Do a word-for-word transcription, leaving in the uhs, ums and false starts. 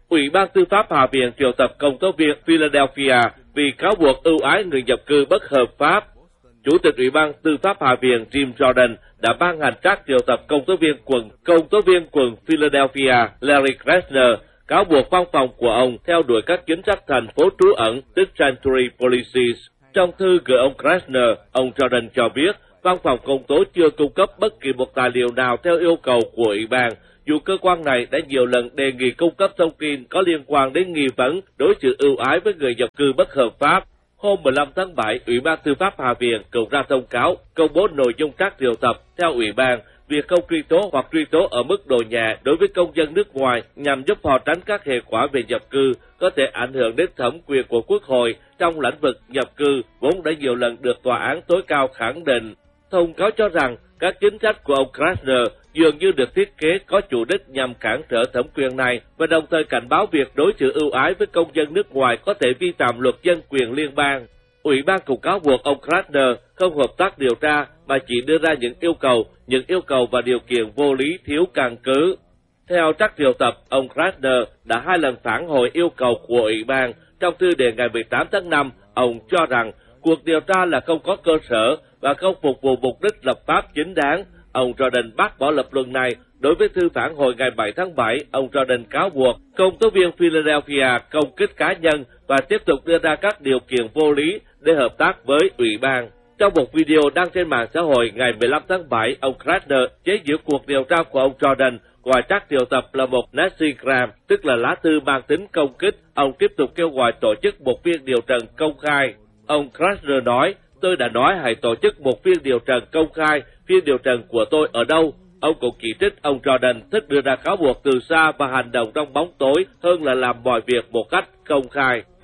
Ủy ban Tư pháp Hạ viện triệu tập công tố viên Philadelphia vì cáo buộc ưu ái người nhập cư bất hợp pháp. Chủ tịch Ủy ban Tư pháp Hạ viện Jim Jordan đã ban hành trác triệu tập công tố viên quận công tố viên quận Philadelphia Larry Krasner cáo buộc văn phòng của ông theo đuổi các chính sách thành phố trú ẩn, tức Sanctuary Policies. Trong thư gửi ông Krasner, ông Jordan cho biết văn phòng công tố chưa cung cấp bất kỳ một tài liệu nào theo yêu cầu của Ủy ban, dù cơ quan này đã nhiều lần đề nghị cung cấp thông tin có liên quan đến nghi vấn đối xử ưu ái với người nhập cư bất hợp pháp. Hôm mười lăm tháng bảy, Ủy ban Tư pháp Hạ viện cũng ra thông cáo công bố nội dung trác triệu tập. Theo Ủy ban, việc không truy tố hoặc truy tố ở mức độ nhẹ đối với công dân nước ngoài nhằm giúp họ tránh các hệ quả về nhập cư có thể ảnh hưởng đến thẩm quyền của Quốc hội trong lĩnh vực nhập cư vốn đã nhiều lần được Tòa án tối cao khẳng định. Thông cáo cho rằng các chính sách của ông Krasner dường như được thiết kế có chủ đích nhằm cản trở thẩm quyền này và đồng thời cảnh báo việc đối xử ưu ái với công dân nước ngoài có thể vi phạm luật dân quyền liên bang. Ủy ban cũng cáo buộc ông Krasner không hợp tác điều tra mà chỉ đưa ra những yêu cầu, những yêu cầu và điều kiện vô lý thiếu căn cứ. Theo trác triệu tập, ông Krasner đã hai lần phản hồi yêu cầu của Ủy ban. Trong thư đề ngày mười tám tháng năm, ông cho rằng cuộc điều tra là không có cơ sở và không phục vụ mục đích lập pháp chính đáng. Ông Jordan bác bỏ lập luận này. Đối với thư phản hồi ngày bảy tháng bảy, ông Jordan cáo buộc công tố viên Philadelphia công kích cá nhân và tiếp tục đưa ra các điều kiện vô lý để hợp tác với Ủy ban. Trong một video đăng trên mạng xã hội ngày mười lăm tháng bảy, ông Krasner chế giễu cuộc điều tra của ông Jordan, gọi trác triệu tập là một Nazigram, tức là lá thư mang tính công kích. Ông tiếp tục kêu gọi tổ chức một phiên điều trần công khai. Ông Krasner nói, tôi đã nói hãy tổ chức một phiên điều trần công khai, phiên điều trần của tôi ở đâu? Ông cũng chỉ trích ông Jordan thích đưa ra cáo buộc từ xa và hành động trong bóng tối hơn là làm mọi việc một cách công khai.